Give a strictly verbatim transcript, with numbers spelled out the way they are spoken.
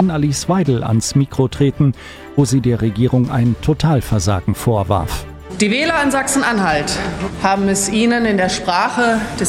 Alice Weidel ans Mikro treten, wo sie der Regierung ein Totalversagen vorwarf. Die Wähler in Sachsen-Anhalt haben es Ihnen in der Sprache des